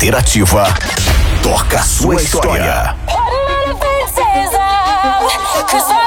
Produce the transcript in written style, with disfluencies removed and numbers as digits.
Interativa. Toca a sua história. What a lot of faces up, 'cause